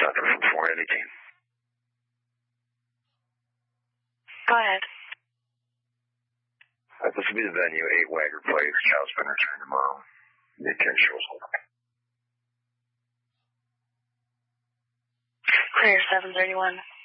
Center from 418. Go ahead. This will be the venue, 8 Wagger Place. Child's been returned tomorrow. Mid-10 shows. Clear 731.